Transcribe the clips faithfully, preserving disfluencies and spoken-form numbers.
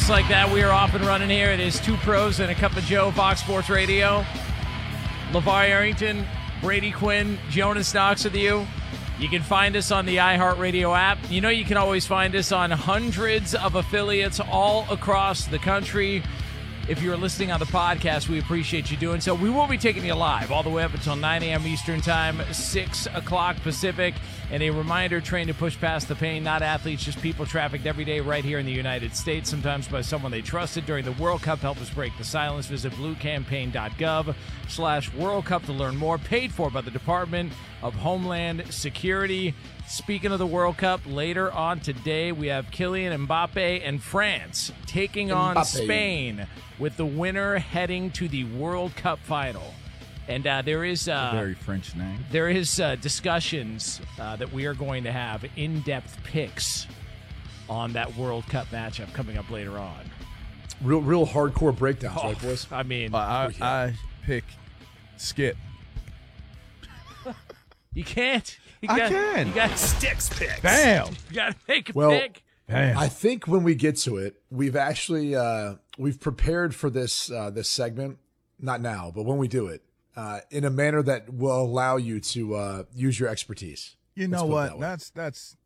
just like that, we are off and running here. It is Two Pros and a Cup of Joe, Fox Sports Radio. LeVar Arrington, Brady Quinn, Jonas Knox with you. You can find us on the iHeartRadio app. You know you can always find us on hundreds of affiliates all across the country. If you're listening on the podcast, we appreciate you doing so. We will be taking you live all the way up until nine a.m. Eastern Time, six o'clock Pacific. And a reminder, train to push past the pain, not athletes, just people trafficked every day right here in the United States, sometimes by someone they trusted during the World Cup. Help us break the silence. Visit bluecampaign.gov slash World Cup to learn more. Paid for by the Department of Homeland Security. Speaking of the World Cup, later on today, we have Kylian Mbappe and France taking on Mbappe. Spain, with the winner heading to the World Cup final. And uh, there is uh, a very French name. There is uh, discussions uh, that we are going to have in-depth picks on that World Cup matchup coming up later on. Real, real hardcore breakdowns, Oh, right, boys? I mean, I, I, I pick Skip. you can't. You I got, can. You got sticks picks. Damn. You got to make a Well, pick. Damn. I think when we get to it, we've actually uh, we've prepared for this uh, this segment. Not now, but when we do it, uh, in a manner that will allow you to uh, use your expertise. You Let's know put it what? that way. That's that's.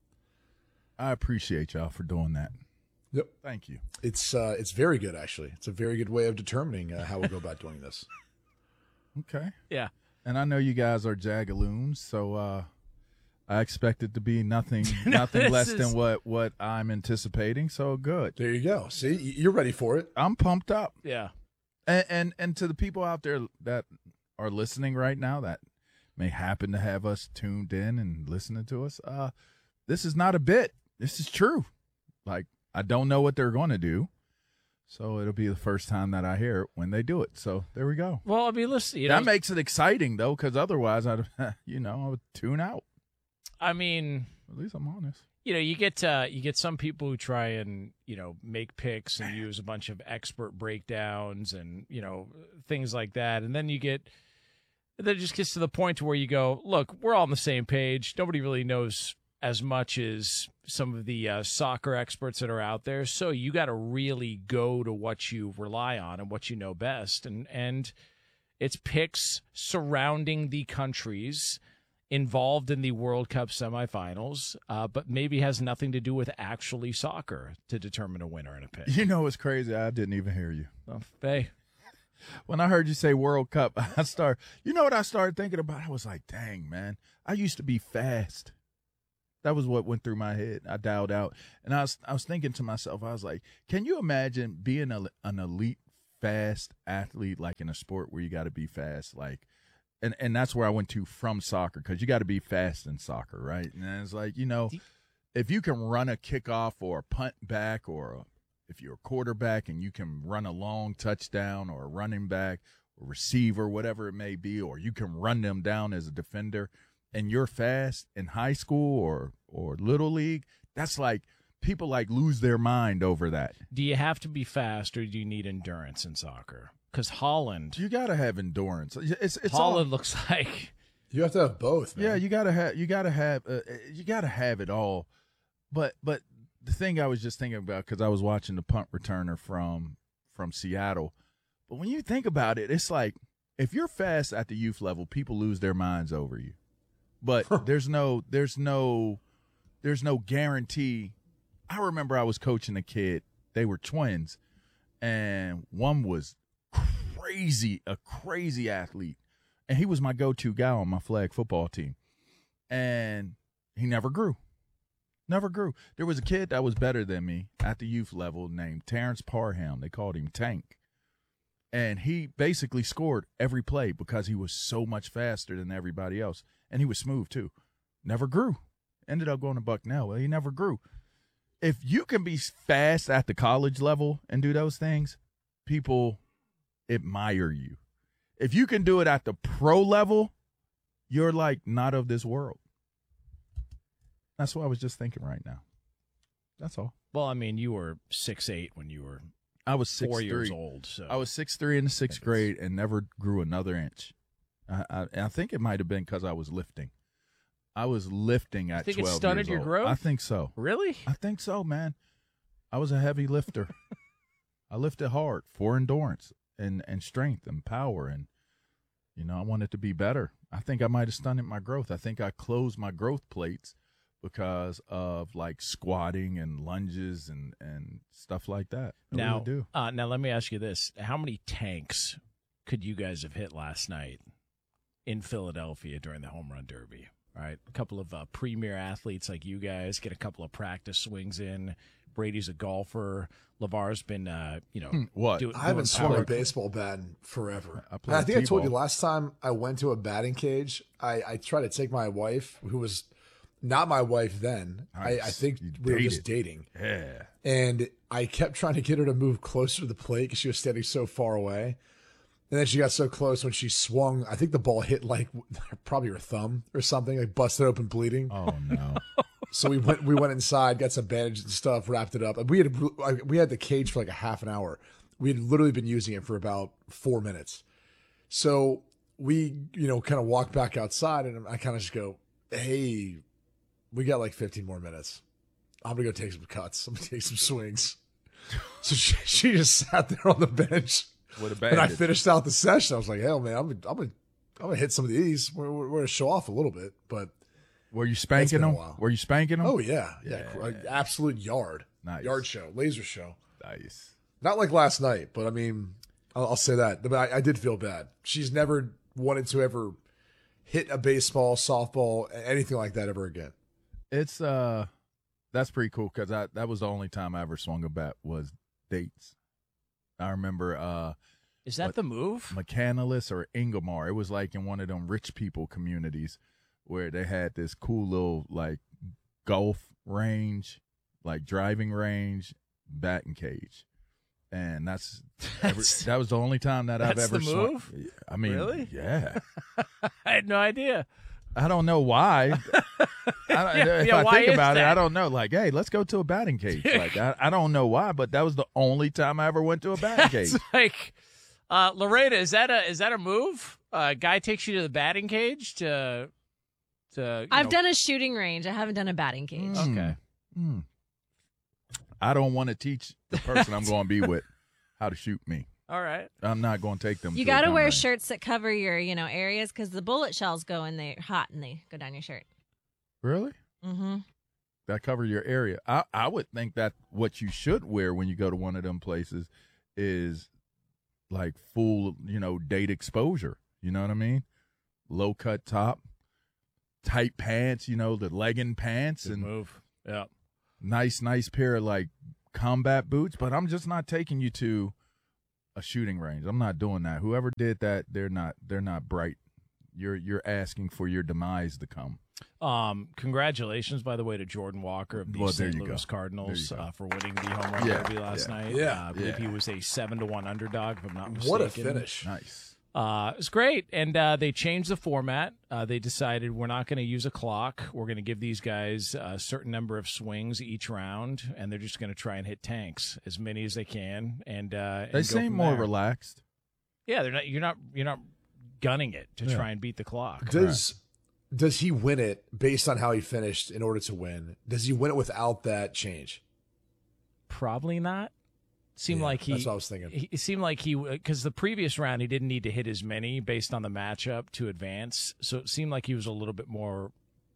I appreciate y'all for doing that. Yep, Thank you. it's uh, it's very good actually. It's a very good way of determining uh, how we go about doing this. Okay. Yeah. And I know you guys are Jagaloons, so uh, I expect it to be nothing No, nothing this less is- than what, what I'm anticipating. So good. There you go. See, y- you're ready for it. I'm pumped up. Yeah. And, and and to the people out there that are listening right now that may happen to have us tuned in and listening to us, uh, this is not a bit. This is true. Like, I don't know what they're going to do, so it'll be the first time that I hear it when they do it. So there we go. Well, I mean, listen, you know, That makes it exciting, though, because otherwise, I'd, you know, I would tune out. I mean, At least I'm honest. you know, you get uh, you get some people who try and, you know, make picks and use a bunch of expert breakdowns and, you know, things like that. And then you get, then it just gets to the point where you go, look, we're all on the same page. Nobody really knows as much as some of the uh, soccer experts that are out there. So you got to really go to what you rely on and what you know best. And, and it's picks surrounding the countries involved in the World Cup semifinals, uh, but maybe has nothing to do with actually soccer to determine a winner in a pick. You know what's crazy? I didn't even hear you. Well, hey, When I heard you say World Cup, I start. You know what I started thinking about? I was like, dang, man, I used to be fast. That was what went through my head. I dialed out, and I was I was thinking to myself, I was like, can you imagine being a, an elite fast athlete, like in a sport where you got to be fast, like, and and that's where I went to from soccer, because you got to be fast in soccer, right? And it's like, you know, if you can run a kickoff or a punt back, or a, if you're a quarterback and you can run a long touchdown, or a running back or receiver, whatever it may be, or you can run them down as a defender, and you're fast in high school or or little league, that's like, people like lose their mind over that. do you have to be fast or do you need endurance in soccer? Because Holland, You gotta have endurance. It's it's Holland all, looks like You have to have both, man. yeah. You gotta have you gotta have uh, you gotta have it all. But but the thing I was just thinking about, because I was watching the punt returner from from Seattle. But when you think about it, it's like, if you're fast at the youth level, people lose their minds over you. But there's no there's no there's no guarantee. I remember I was coaching a kid. They were twins, and one was crazy, a crazy athlete, and he was my go-to guy on my flag football team. And he never grew, never grew. There was a kid that was better than me at the youth level named Terrence Parham. They called him Tank. And he basically scored every play because he was so much faster than everybody else. And he was smooth, too. Never grew. Ended up going to Bucknell. Well, he never grew. If you can be fast at the college level and do those things, people admire you. If you can do it at the pro level, you're like not of this world. That's what I was just thinking right now. That's all. well, I mean, you were six eight when you were I was six four three. years old. So I was six three in the sixth grade and never grew another inch. I, I, and I think it might have been because I was lifting. I was lifting at think it twelve stunted years your old. growth? I think so. really. I think so, man. I was a heavy lifter. I lifted hard for endurance and, and strength and power. And, you know, I wanted to be better. I think I might have stunted my growth. I think I closed my growth plates because of like squatting and lunges and, and stuff like that. I Now, really do. Uh, now let me ask you this: how many tanks could you guys have hit last night in Philadelphia during the home run derby? All right, a couple of uh, premier athletes like you guys get a couple of practice swings in. Brady's a golfer. LeVar's been, uh, you know, What? do- I haven't doing swung a power- baseball bat in forever. I And played I think I told you T-ball. last time I went to a batting cage. I, I tried to take my wife, who was not my wife then. I, I Nice. think You we were just dated. dating. Yeah. And I kept trying to get her to move closer to the plate because she was standing so far away. And then she got so close when she swung. I think the ball hit like probably her thumb or something, like busted open, bleeding. Oh, no. So we went we went inside, got some bandages and stuff, wrapped it up. And we had we had the cage for like a half an hour. We had literally been using it for about four minutes. So we, you know, kind of walk back outside, and I kind of just go, "Hey, we got like fifteen more minutes. I'm gonna go take some cuts. I'm gonna take some swings." So she, she just sat there on the bench, With a and I bandage. finished out the session. I was like, "Hell, man, I'm gonna, I'm gonna, I'm gonna hit some of these. We're, we're, we're gonna show off a little bit, but." Were you spanking been a them? while. Were you spanking them? Oh yeah, yeah, yeah. Absolute yard, Nice. yard show, laser show. Nice. Not like last night, but I mean, I'll, I'll say that. But I, I did feel bad. She's never wanted to ever hit a baseball, softball, anything like that ever again. It's uh, that's pretty cool because I that was the only time I ever swung a bat was dates. I remember uh, Is that What? the move? McCandless or Ingomar. It was like in one of them rich people communities where they had this cool little like golf range, like driving range, batting cage, and that's, every, That's- that was the only time that I've that's ever the swung. move? I mean, Really? yeah. I had no idea. I don't know why. I don't, Yeah, if yeah, I why think is about it, that? I don't know. Like, hey, let's go to a batting cage. Like, I, I don't know why, but that was the only time I ever went to a batting cage. It's like, uh, Loretta, is that a is that a move? A uh, guy takes you to the batting cage to to. you I've know- done a shooting range. I haven't done a batting cage. Mm. Okay. Hmm. I don't want to teach the person I'm going to be with how to shoot me. All right. I'm not going to take them. You to a got to gun wear range. shirts that cover your, you know, areas because the bullet shells go in there hot and they go down your shirt. Really? Mm-hmm. That cover your area. I I would think that what you should wear when you go to one of them places is like full, you know, date exposure. You know what I mean? Low cut top, tight pants. You know, the legging pants, Good and move. Yeah. nice, nice pair of like combat boots. But I'm just not taking you to a shooting range. I'm not doing that. Whoever did that, they're not. They're not bright. You're you're asking for your demise to come. Um, congratulations, by the way, to Jordan Walker of the Well, there Saint you go. Louis Cardinals There you go. uh, for winning the home run Yeah, derby last yeah. night. Yeah, uh, I believe yeah. he was a seven to one underdog, if I'm not mistaken. What a finish! Nice. Uh, it's great, and uh, they changed the format. Uh, they decided we're not going to use a clock. We're going to give these guys a certain number of swings each round, and they're just going to try and hit tanks as many as they can. And uh, and They go seem from more there. relaxed. Yeah, they're not. You're not. You're not gunning it to Yeah. try and beat the clock. Does does he win it based on how he finished in order to win? Does he win it without that change? Probably not. Seemed Yeah, like he. that's what I was thinking. He, it seemed like he because the previous round he didn't need to hit as many based on the matchup to advance. So it seemed like he was a little bit more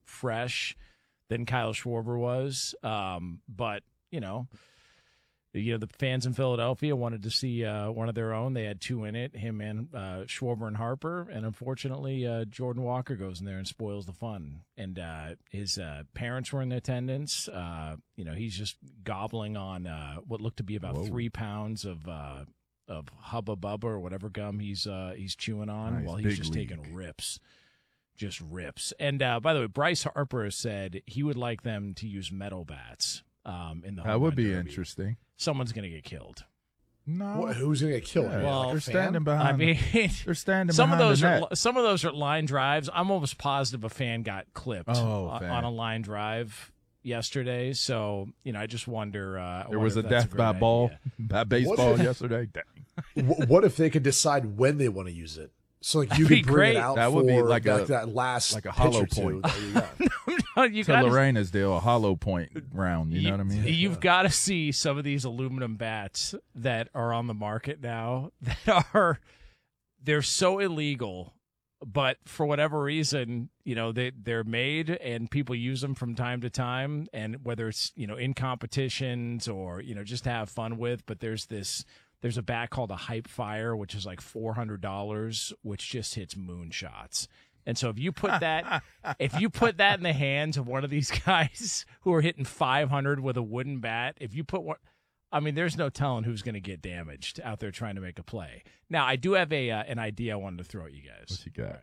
fresh than Kyle Schwarber was. Um, but you know, you know the fans in Philadelphia wanted to see uh, one of their own. They had two in it, him and uh, Schwarber and Harper. And unfortunately, uh, Jordan Walker goes in there and spoils the fun. And uh, his uh, parents were in attendance. Uh, you know, he's just gobbling on uh, what looked to be about Whoa. three pounds of uh, of Hubba Bubba or whatever gum he's uh, he's chewing on Nice, while he's big just league. taking rips. Just rips. And uh, by the way, Bryce Harper said he would like them to use metal bats um, in the That home would run be derby. interesting. Someone's going to get killed. No, What, who's gonna get killed? Yeah, Well, Like they're a fan? standing behind. I mean, they're standing some of behind those the are net. some of those are line drives. I'm almost positive a fan got clipped Oh, on, fan. on a line drive yesterday. So you know, I just wonder. Uh, I There wonder was a if that's death by great ball, idea. by baseball if- yesterday. Dang. Wh- what if they could decide when they want to use it? So like you That'd could be bring great. it out That for would be like like a- that last like a pitch hollow or two point. that you got. No, you To gotta, Lorena's deal, a hollow point round. You know what I mean? You've got to see some of these aluminum bats that are on the market now that are they're so illegal, but for whatever reason, you know, they they're made and people use them from time to time, and whether it's, you know, in competitions or, you know, just to have fun with. But there's this there's a bat called a Hype Fire, which is like four hundred dollars, which just hits moonshots. And so if you put that if you put that in the hands of one of these guys who are hitting five hundred with a wooden bat, if you put one, I mean, there's no telling who's going to get damaged out there trying to make a play. Now, I do have a uh, an idea I wanted to throw at you guys. What you got?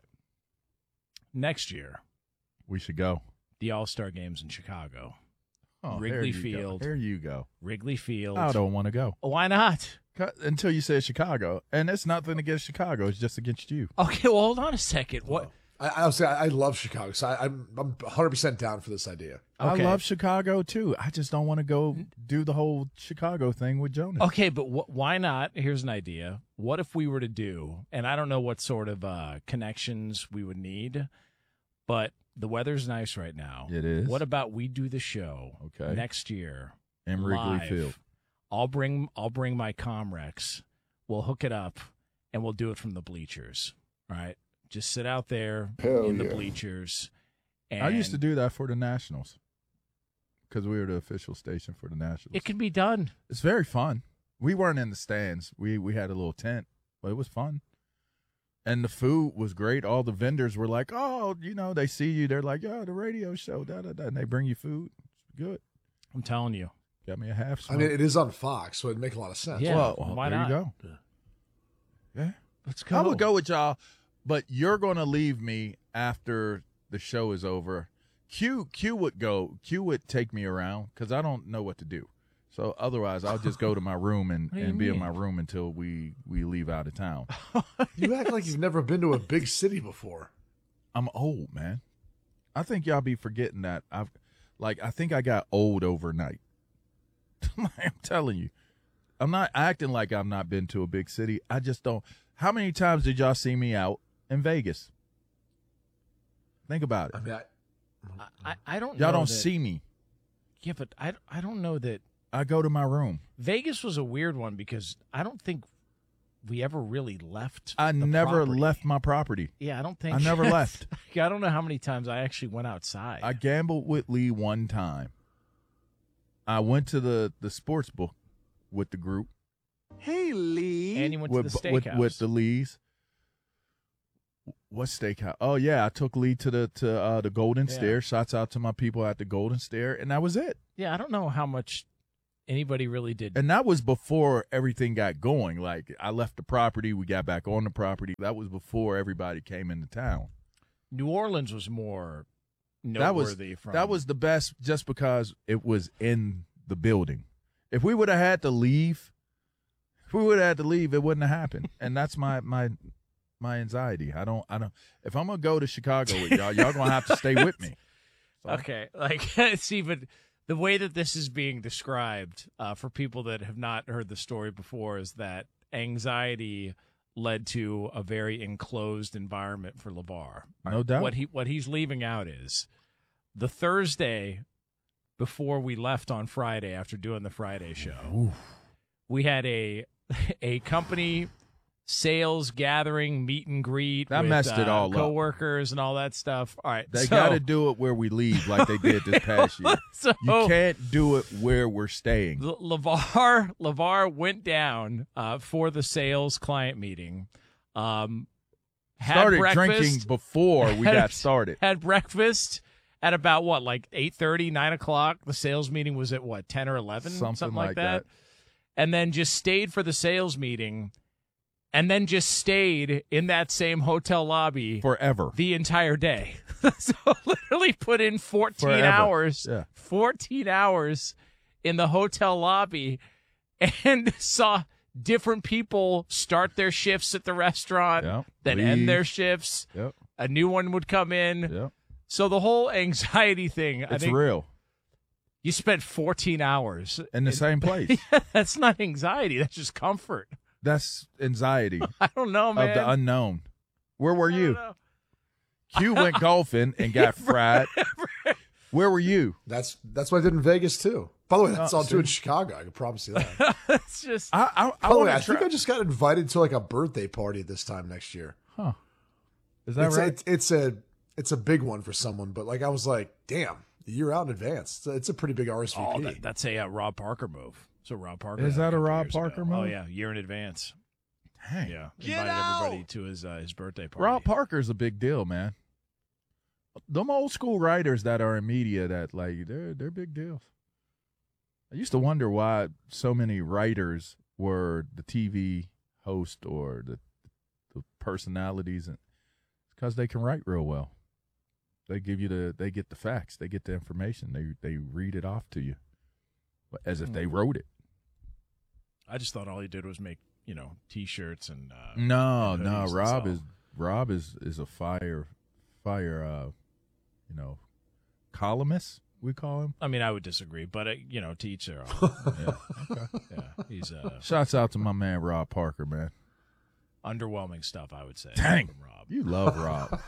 Next year, We should go. the All-Star Games in Chicago. Oh, Wrigley there you Field. Go. There you go. Wrigley Field. I don't want to go. Why not? Cut- Until you said Chicago. And it's nothing against Chicago. It's just against you. Okay, well, hold on a second. What? I, I was I, I love Chicago, so I, I'm I'm one hundred percent down for this idea. Okay. I love Chicago, too. I just don't want to go do the whole Chicago thing with Jonas. Okay, but wh- why not? Here's an idea. What if we were to do, and I don't know what sort of uh, connections we would need, but the weather's nice right now. It is. What about we do the show Okay. next year In Wrigley live? Field. I'll bring I'll bring my Comrex. We'll hook it up, and we'll do it from the bleachers. All right, just sit out there Hell in the yeah. bleachers. And I used to do that for the Nationals because we were the official station for the Nationals. It can be done. It's very fun. We weren't in the stands. We we had a little tent, but it was fun. And the food was great. All the vendors were like, oh, you know, they see you. They're like, oh, the radio show, da, da, da. And they bring you food. It's good. I'm telling you. Got me a half I smoke. mean, it is on Fox, so it'd make a lot of sense. Yeah. well, why there not? you go. Yeah. Let's go. I would go with y'all, but you're going to leave me after the show is over. Q Q would go. Q would take me around because I don't know what to do. So otherwise, I'll just go to my room and, What do you and be in mean? my room until we, we leave out of town. You act like you've never been to a big city before. I'm old, man. I think y'all be forgetting that. I've like I think I got old overnight. I'm telling you. I'm not acting like I've not been to a big city. I just don't. How many times did y'all see me out in Vegas? Think about it. I mean, I, I, I don't. Y'all know don't that- see me. Yeah, but I, I don't know that I go to my room. Vegas was a weird one because I don't think we ever really left. I the never property. left my property. Yeah, I don't think I never left. I don't know how many times I actually went outside. I gambled with Lee one time. I went to the, the sports book with the group. Hey, Lee. and you went with, to the with, steakhouse. with the Lees. What steakhouse? Oh yeah, I took Lee to the to uh, the Golden Yeah. Stair. Shouts out to my people at the Golden Stair, and that was it. yeah, I don't know how much anybody really did. And that was before everything got going. Like I left the property, we got back on the property. That was before everybody came into town. New Orleans was more That was noteworthy. from that was the best, just because it was in the building. If we would have had to leave, if we would have had to leave, it wouldn't have happened. And that's my my my anxiety. I don't I don't. If I'm gonna go to Chicago with y'all, y'all gonna have to stay with me. So, Okay, like it's even the way that this is being described uh, for people that have not heard the story before is that anxiety led to a very enclosed environment for LeVar. No doubt. What he what he's leaving out is the Thursday before we left on Friday after doing the Friday show. We had a a company sales gathering, meet and greet. That with, messed it uh, all up. coworkers and all that stuff. All right, They so, got to do it where we leave, like they did this past year. so You can't do it where we're staying. Le- LeVar LeVar went down uh, for the sales client meeting. Um, had Started breakfast, drinking before we had- got started. Had breakfast at about what, like eight thirty, nine o'clock. The sales meeting was at what, ten or eleven, Something like, like that. that. And then just stayed for the sales meeting, and then just stayed in that same hotel lobby Forever. the entire day. So literally put in fourteen Forever. hours, Yeah. fourteen hours in the hotel lobby, and saw different people start their shifts at the restaurant, Yep. then Leave. end their shifts. Yep. A new one would come in. Yep. So the whole anxiety thing, I It's think real. you spent fourteen hours In the same place. That's not anxiety. That's just comfort. That's anxiety I don't know, man. of the unknown. Where were I you? don't know. Q went golfing and got fried. Where were you? That's that's what I did in Vegas too. By the way, that's Oh, all see? too in Chicago. I can promise you that. It's just I I, I By the way, want I to try. think I just got invited to like a birthday party this time next year. Huh? Is that It's, right? it's, it's a it's a big one for someone, but like I was like, damn, a year out in advance. It's a, it's a pretty big R S V P. oh, that, that's a uh, Rob Parker move. So Rob Parker Is did that a couple Rob years Parker ago. Oh move? yeah, year in advance. Dang. Yeah, Get invited out! everybody to his uh, his birthday party. Rob Parker's a big deal, man. Them old school writers that are in media, that like they're they're big deals. I used to wonder why so many writers were the T V host or the the personalities, and it's because they can write real well. They give you the they get the facts, they get the information, they they read it off to you, as if they wrote it. I just thought all he did was make you know T-shirts and uh, No, and no, hoodies and Rob stuff. is Rob is is a fire fire uh you know columnist, we call him. I mean, I would disagree, but uh, you know, to each their own. Yeah. Okay. Yeah, he's uh, Shouts out to my man Rob Parker, man. underwhelming stuff, I would say. Dang. from Rob. You love Rob.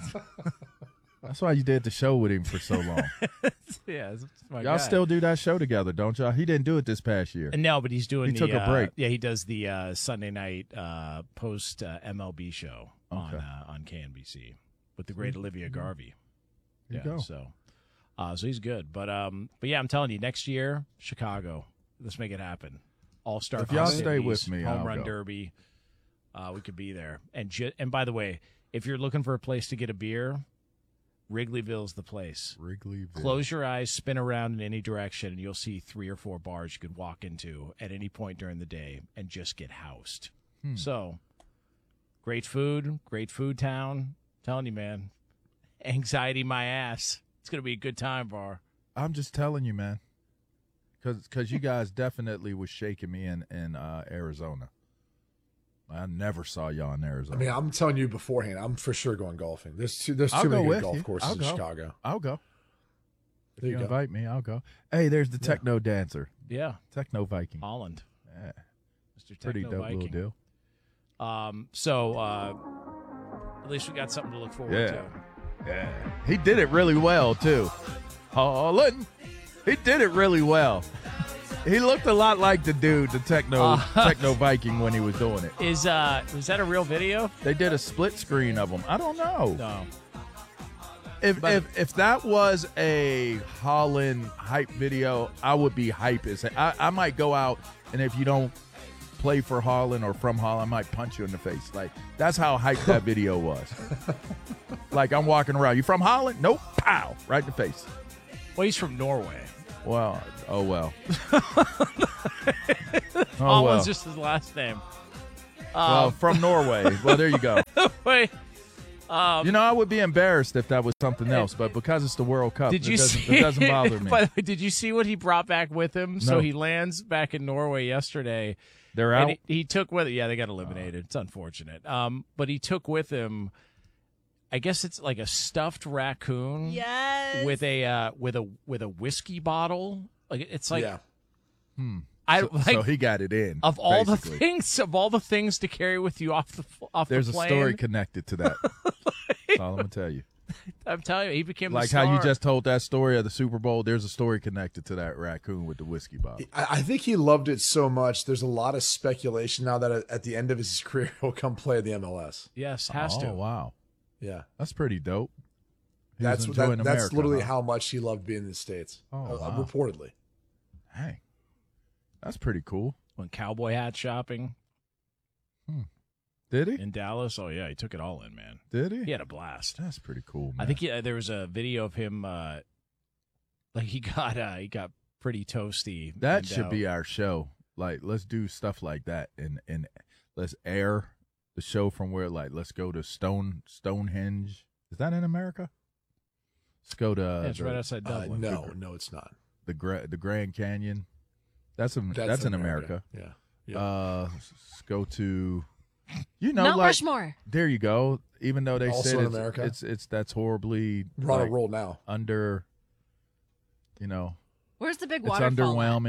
That's why you did the show with him for so long. yeah, it's my Y'all guy. still do that show together, don't y'all? He didn't do it this past year. No, but he's doing. He the, took a uh, break. Yeah, he does the uh, Sunday night uh, post uh, M L B show on Okay. uh, on K N B C with the great Olivia Garvey. There yeah, you go. so uh, so he's good, but um, but yeah, I'm telling you, next year Chicago, let's make it happen. All star. If y'all stay with me, home I'll run go. derby, uh, we could be there. And ju- and by the way, if you're looking for a place to get a beer, Wrigleyville's the place. Wrigleyville. Close your eyes, spin around in any direction, and you'll see three or four bars you could walk into at any point during the day and just get housed. Hmm. So, great food, great food town. Telling you, man, anxiety my ass. It's gonna be a good time, bar. I'm just telling you, man. Cause, cause you guys definitely was shaking me in in uh, Arizona. I never saw y'all in I Arizona. mean, I'm telling you beforehand, I'm for sure going golfing. There's too there's I'll too go many with good golf you. courses I'll in go. Chicago. I'll go. If There you, you go. invite me, I'll go. Hey, there's the techno dancer, Yeah, techno Viking. Holland, Yeah, Mister pretty Techno dope Viking. little deal. Um, so uh, at least we got something to look forward Yeah. to. Yeah, he did it really well too. Holland, he did it really well. He looked a lot like the dude, the techno Uh, techno Viking, when he was doing it. Is uh, was that a real video? They did a split screen of him. I don't know. No. If But- if if that was a Holland hype video, I would be hype as I, I might go out, and if you don't play for Holland or from Holland, I might punch you in the face. Like, that's how hype that video was. Like, I'm walking around. You from Holland? Nope. Pow! Right in the face. Well, he's from Norway. Well, oh well. oh Holland's well. just his last name. well, Um, from Norway. Well, there you go. wait. Um, You know, I would be embarrassed if that was something else, but because it's the World Cup, did you it, doesn't, see? it doesn't bother me. By the way, did you see what he brought back with him? So No. he lands back in Norway yesterday. They're And out. he, he took with it. Yeah, they got eliminated. It's unfortunate. Um, but he took with him. I guess it's like a stuffed raccoon. Yes. With a uh, with a with a whiskey bottle. Like it's like yeah. I so, like so he got it in. of all basically. the things of all the things to carry with you off the off There's the a plane. story connected to that. That's all I'm gonna tell you. I'm telling you, he became Like the how you star. just told that story of the Super Bowl. There's a story connected to that raccoon with the whiskey bottle. I, I think he loved it so much. There's a lot of speculation now that at the end of his career he'll come play the M L S. Yes, has oh to. wow, Yeah. that's pretty dope. He was That's enjoying that, that's America, literally huh? how much he loved being in the States. Oh, uh, wow. reportedly. Hey, that's pretty cool. Went cowboy hat shopping Did he? in Dallas. Oh yeah, he took it all in, man. Did he? He had a blast. That's pretty cool. Man. I think he, uh, there was a video of him, uh, like he got uh, he got pretty toasty. that and, should uh, be our show. Like, let's do stuff like that, and and let's air the show from where, like, let's go to Stone Stonehenge. Is that in America? Let's go to Yeah, it's the, right outside Uh, Dublin. no, no, it's not. the Gra- the Grand Canyon. That's in, that's, in America. Yeah. Yeah. Uh, let's go to, you know, Mount like Rushmore. there you go. Even though they Also said in it's, America? it's it's that's horribly We're on like, a roll now. under, you know, Where's the big it's waterfall? at? underwhelming.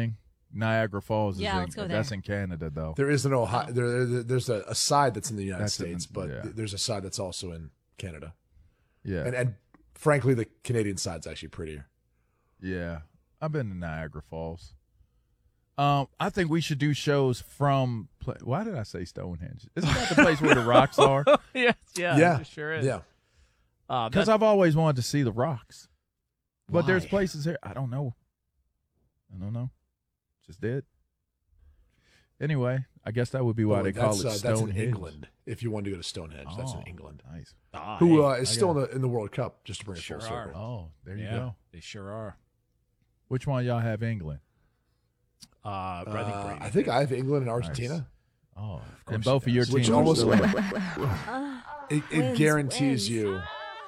Niagara Falls is Yeah, in, let's go that's there. in Canada, though. There is an Ohio. There, there- there's a, a side that's in the United That's in States, the- but yeah. th- there's a side that's also in Canada. Yeah. And and frankly, the Canadian side's actually prettier. Yeah, I've been to Niagara Falls. Um, I think we should do shows from. Pla- Why did I say Stonehenge? Isn't that the place where the rocks are? yes, yeah, Yeah. it sure is. Yeah. Uh, Because that- I've always wanted to see the rocks, but there's Why? places here. I don't know. I don't know. Just did. Anyway, I guess that would be why Oh, they call that's, it uh, that's Stonehenge. in England. If you want to go to Stonehenge, that's in Oh, England. Nice. Ah, Who hey, uh, is I still in got the in the World Cup? Just to bring it Sure full are. circle. Oh, there you yeah, go. they sure are. Which one y'all have England? Uh, I think Uh, Brady I think did. I have England and Argentina. Oh, course and both he of your does. Which teams are almost- still in. It, it Wins, guarantees wins. you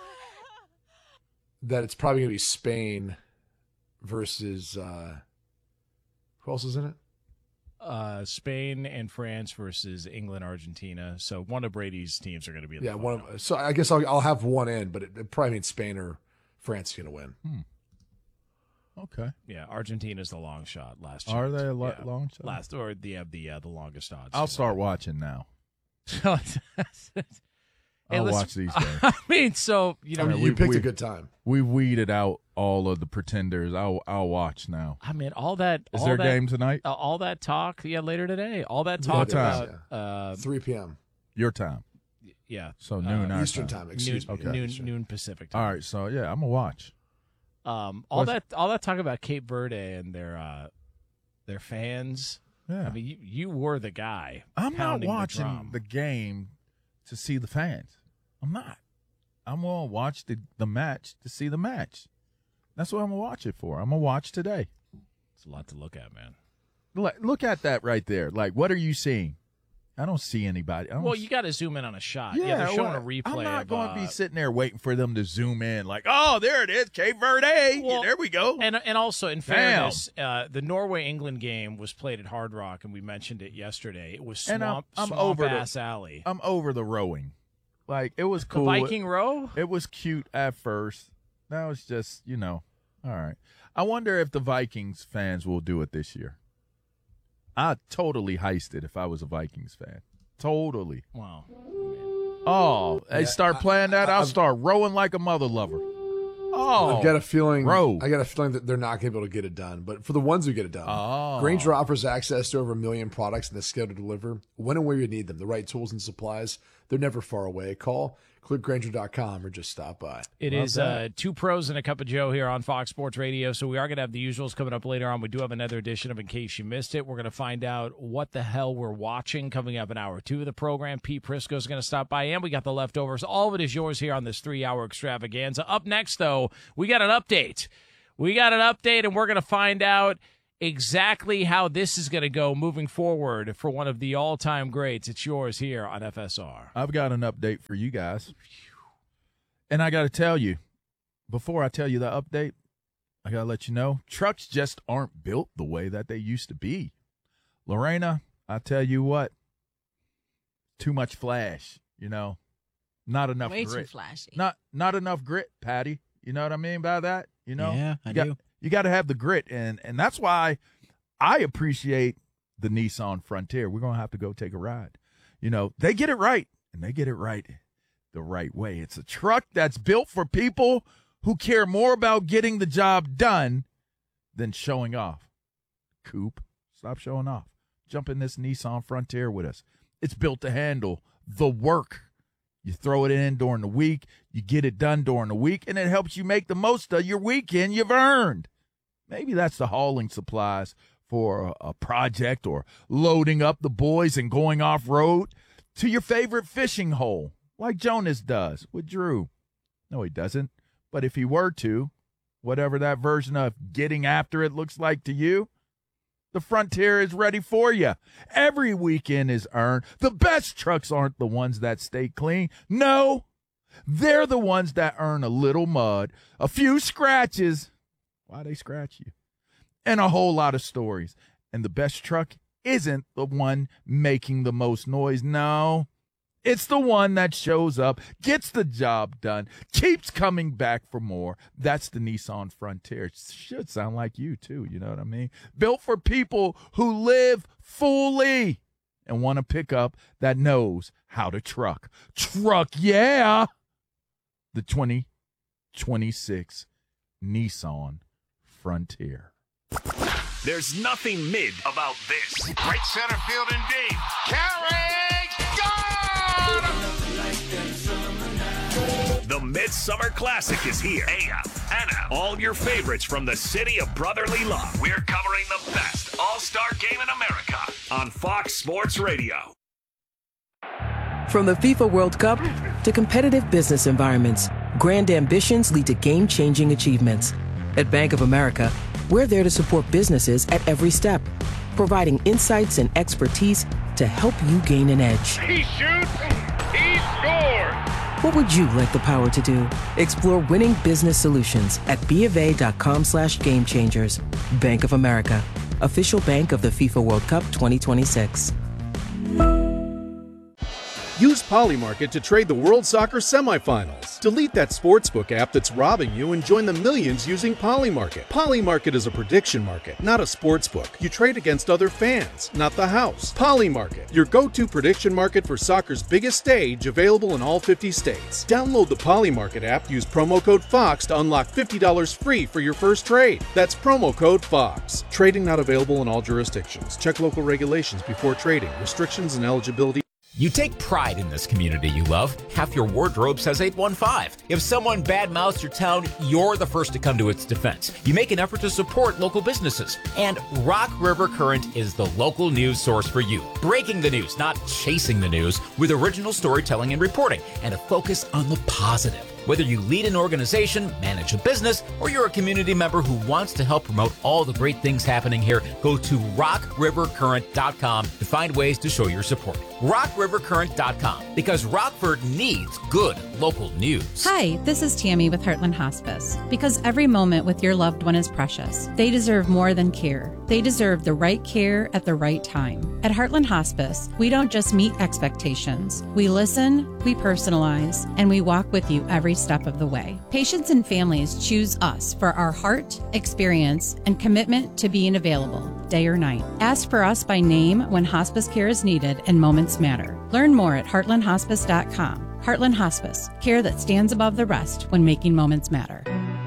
that it's probably going to be Spain versus uh, who else is in it? uh, Spain and France versus England, Argentina. So one of Brady's teams are going to be in Yeah, the one. final. Of, so I guess I'll, I'll have one in, but it, it probably means Spain or France is going to win. Okay. Yeah, Argentina's the long shot. Last Are chance. they a lo- Yeah. long shot? Last or the uh, the uh, the longest odds. I'll start watching now. I'll I'll watch these games. I mean, so you know, I mean, we- you picked we- a good time. We weeded out all of the pretenders. I'll I'll watch now. I mean, all that. Is all there a that, game tonight? Uh, all that talk, yeah, later today. All that talk What time? about, uh, three p.m. Your time. yeah, So noon our Eastern time. time. Excuse noon, me. Okay. noon, Eastern. noon Pacific time. All right. So yeah, I'm gonna watch. Um, all What's- that, all that talk about Cape Verde and their, uh, their fans. Yeah. I mean, you, you were the guy. I'm not pounding watching the, drum. the game to see the fans. I'm not. I'm gonna watch the the match to see the match. That's what I'm gonna watch it for. I'm gonna watch today. It's a lot to look at, man. Look, look at that right there. Like, what are you seeing? I don't see anybody. I don't Well, see- you got to zoom in on a shot. Yeah, Yeah, they're showing well, a replay. I'm not of, going to uh, be sitting there waiting for them to zoom in. Like, oh, there it is, Cape Verde. Well, there we go. And and also, in Damn. fairness, uh, the Norway England game was played at Hard Rock, and we mentioned it yesterday. It was And I'm- swamp, I'm swamp over the- ass alley. I'm over the rowing. Like, it was The cool. Viking row. It was cute at first. Now it's just, you know, all right. I wonder if the Vikings fans will do it this year. I'd totally heist it if I was a Vikings fan. Totally. Wow. Oh, they Yeah, start playing that, I- I'll I've- start rowing like a mother lover. Oh, I've got a feeling. row. I got a feeling that they're not going to be able to get it done. But for the ones who get it done, Oh. Grainger offers access to over a million products and the skill to deliver when and where you need them. The right tools and supplies. They're never far away. Call, click Grainger dot com, or just stop by. It Love is that. uh, two pros and a cup of Joe here on Fox Sports Radio. So we are going to have the usuals coming up later on. We do have another edition of In Case You Missed It. We're going to find out what the hell we're watching coming up in hour two of the program. Pete Prisco is going to stop by, and we got the leftovers. All of it is yours here on this three-hour extravaganza. Up next, though, we got an update. We got an update, and we're going to find out exactly how this is going to go moving forward for one of the all-time greats. It's yours here on F S R. I've got an update for you guys. And I got to tell you, before I tell you the update, I got to let you know, trucks just aren't built the way that they used to be. Lorena, I tell you what, too much flash, you know, not enough Way grit. too flashy. Not not enough grit, Patty. You know what I mean by that? You know? Yeah, I you got, do. You got to have the grit, and and that's why I appreciate the Nissan Frontier. We're going to have to go take a ride. You know, they get it right, and they get it right the right way. It's a truck that's built for people who care more about getting the job done than showing off. Coop, stop showing off. Jump in this Nissan Frontier with us. It's built to handle the work. You throw it in during the week, you get it done during the week, and it helps you make the most of your weekend you've earned. Maybe that's the hauling supplies for a, a project or loading up the boys and going off-road to your favorite fishing hole, like Jonas does with Drew. No, he doesn't. But if he were to, whatever that version of getting after it looks like to you, the Frontier is ready for you. Every weekend is earned. The best trucks aren't the ones that stay clean. No, they're the ones that earn a little mud, a few scratches. Why they scratch you? And a whole lot of stories. And the best truck isn't the one making the most noise. No, It's the one that shows up, gets the job done, keeps coming back for more. That's the Nissan Frontier. It should sound like you, too. You know what I mean? Built for people who live fully and want a pickup that knows how to truck. Truck, yeah! The twenty twenty-six Nissan Frontier. There's nothing mid about this. Right center field and deep. Carry, gone! The Midsummer Classic is here. A F, N F, all your favorites from the city of brotherly love. We're covering the best all-star game in America on Fox Sports Radio. From the FIFA World Cup to competitive business environments, grand ambitions lead to game-changing achievements. At Bank of America, we're there to support businesses at every step, providing insights and expertise to help you gain an edge. He shoots, he scores! What would you like the power to do? Explore winning business solutions at BofA.com slash game changers. Bank of America, official bank of the FIFA World Cup twenty twenty-six. Use Polymarket to trade the World Soccer semifinals. Delete that sportsbook app that's robbing you and join the millions using Polymarket. Polymarket is a prediction market, not a sportsbook. You trade against other fans, not the house. Polymarket, your go-to prediction market for soccer's biggest stage, available in all fifty states. Download the Polymarket app, use promo code FOX to unlock fifty dollars free for your first trade. That's promo code FOX. Trading not available in all jurisdictions. Check local regulations before trading. Restrictions and eligibility. You take pride in this community you love. Half your wardrobe says eight one five. If someone badmouths your town, you're the first to come to its defense. You make an effort to support local businesses. And Rock River Current is the local news source for you. Breaking the news, not chasing the news, with original storytelling and reporting, and a focus on the positive. Whether you lead an organization, manage a business, or you're a community member who wants to help promote all the great things happening here, go to rock river current dot com to find ways to show your support. rock river current dot com, because Rockford needs good local news. Hi, this is Tammy with Heartland Hospice. Because every moment with your loved one is precious, they deserve more than care. They deserve the right care at the right time. At Heartland Hospice, we don't just meet expectations. We listen, we personalize, and we walk with you every step of the way. Patients and families choose us for our heart, experience, and commitment to being available day or night. Ask for us by name when hospice care is needed and moments matter. Learn more at heartland hospice dot com. Heartland Hospice, care that stands above the rest when making moments matter.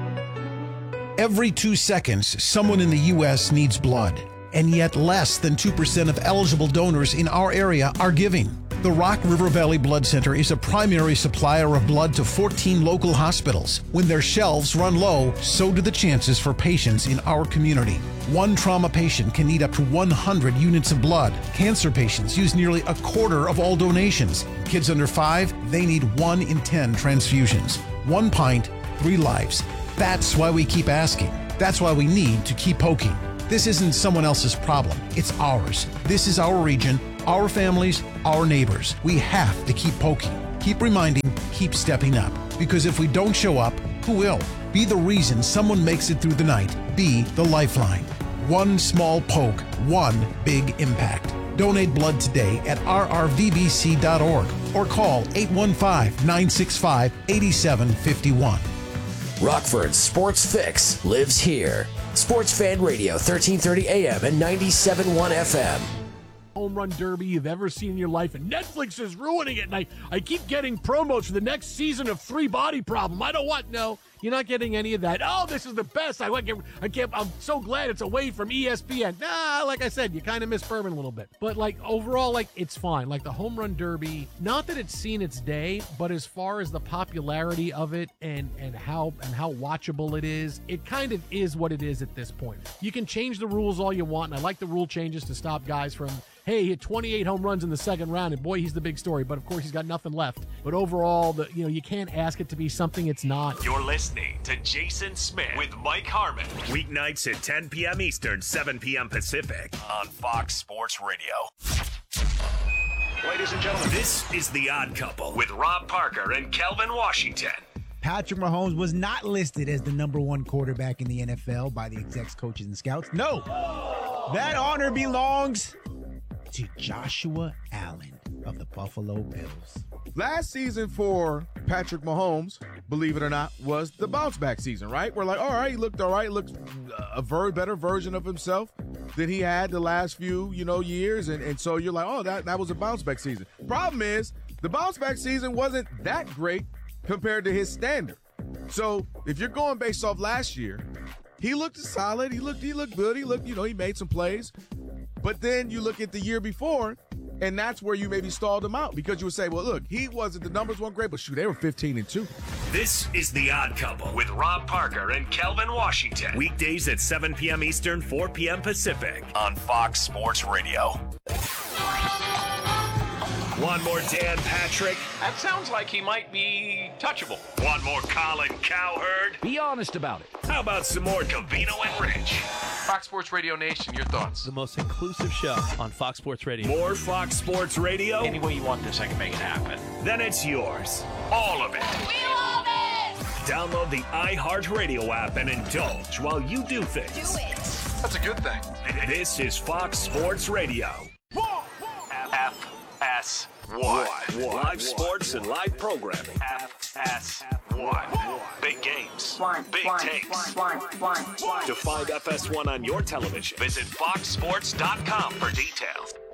Every two seconds, someone in the U S needs blood, and yet less than two percent of eligible donors in our area are giving. The Rock River Valley Blood Center is a primary supplier of blood to fourteen local hospitals. When their shelves run low, so do the chances for patients in our community. One trauma patient can need up to one hundred units of blood. Cancer patients use nearly a quarter of all donations. Kids under five, they need one in ten transfusions. One pint, three lives. That's why we keep asking. That's why we need to keep poking. This isn't someone else's problem. It's ours. This is our region, our families, our neighbors. We have to keep poking, keep reminding, keep stepping up. Because if we don't show up, who will? Be the reason someone makes it through the night. Be the lifeline. One small poke, one big impact. Donate blood today at r r v b c dot org or call eight one five, nine six five, eight seven five one. Rockford's Sports Fix lives here. Sports Fan Radio, thirteen thirty A M and ninety-seven point one F M. Home run derby you've ever seen in your life, and Netflix is ruining it, and I, I keep getting promos for the next season of Three Body Problem. I don't want, no, you're not getting any of that. Oh, this is the best. I, I can't, I'm so glad it's away from E S P N. Nah, like I said, you kind of miss Furman a little bit. But, like, overall, like, it's fine. Like, the home run derby, not that it's seen its day, but as far as the popularity of it and, and, how, and how watchable it is, it kind of is what it is at this point. You can change the rules all you want, and I like the rule changes to stop guys from, hey, he hit twenty-eight home runs in the second round, and boy, he's the big story. But of course, he's got nothing left. But overall, the, you know, you can't ask it to be something it's not. You're listening to Jason Smith with Mike Harmon. Weeknights at ten p.m. Eastern, seven p.m. Pacific on Fox Sports Radio. Ladies and gentlemen, this is The Odd Couple with Rob Parker and Kelvin Washington. Patrick Mahomes was not listed as the number one quarterback in the N F L by the execs, coaches, and scouts. No, that honor belongs to Joshua Allen. of the Buffalo Bills. Last season for Patrick Mahomes, believe it or not, was the bounce back season, right? We're like, all right, he looked all right, looked a very better version of himself than he had the last few, you know, years. And, and so you're like, oh, that, that was a bounce back season. Problem is, the bounce back season wasn't that great compared to his standard. So if you're going based off last year, he looked solid. He looked, he looked good. He looked, you know, he made some plays. But then you look at the year before, and that's where you maybe stalled him out because you would say, well, look, he wasn't, the numbers weren't great, but shoot, they were fifteen and two. This is The Odd Couple with Rob Parker and Kelvin Washington. Weekdays at seven p.m. Eastern, four p.m. Pacific on Fox Sports Radio. One more Dan Patrick. That sounds like he might be touchable. One more Colin Cowherd. Be honest about it. How about some more Covino and Rich? Fox Sports Radio Nation, your thoughts? The most inclusive show on Fox Sports Radio. More Fox Sports Radio? Any way you want this, I can make it happen. Then it's yours. All of it. We love it! Download the iHeartRadio app and indulge while you do things. Do it. That's a good thing. This is Fox Sports Radio. F S one. Live sports and live programming. F S one. Big games. Big takes. To find F S one on your television, visit fox sports dot com for details.